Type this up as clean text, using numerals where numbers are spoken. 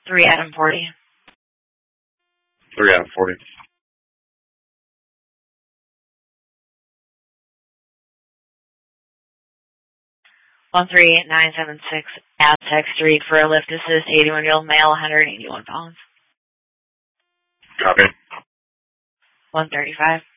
3 Adam 40. 3 Adam 40. 138976 Aztec Street for a lift assist, 81-year-old male, 181 pounds. Copy. 135.